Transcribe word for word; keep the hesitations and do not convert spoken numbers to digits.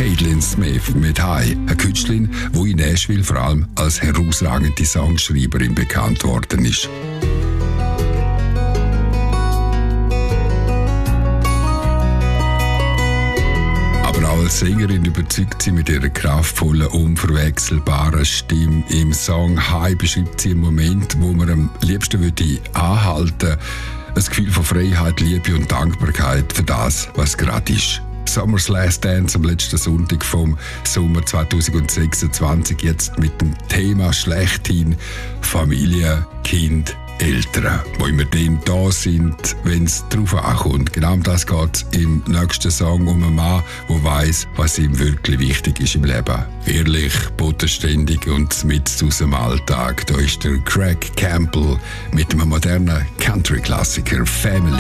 Caitlin Smith mit Hi, eine Künstlerin, die in Nashville vor allem als herausragende Songschreiberin bekannt worden ist. Als Sängerin überzeugt sie mit ihrer kraftvollen, unverwechselbaren Stimme. Im Song «Hi» beschreibt sie einen Moment, wo man am liebsten würde anhalten würde. Ein Gefühl von Freiheit, Liebe und Dankbarkeit für das, was gerade ist. «Summer's Last Dance» am letzten Sonntag vom Sommer zweitausendsechsundzwanzig, jetzt mit dem Thema schlechthin Familie, Kind, Eltern, die immer dann da sind, wenn es darauf ankommt. Genau um das geht es im nächsten Song, um einen Mann, der weiss, was ihm wirklich wichtig ist im Leben. Ehrlich, bodenständig und mit aus dem Alltag. Da ist der Craig Campbell mit einem modernen Country-Klassiker «Family».